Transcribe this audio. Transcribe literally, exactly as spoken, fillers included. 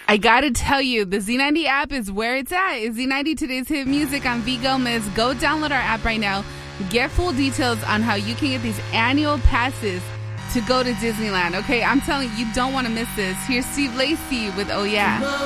I gotta tell you, the Z ninety app is where it's at. It's Z ninety Today's Hit Music. I'm V Gomez. Go download our app right now. Get full details on how you can get these annual passes to go to Disneyland. Okay, I'm telling you, you don't want to miss this. Here's Steve Lacy with Oh Yeah.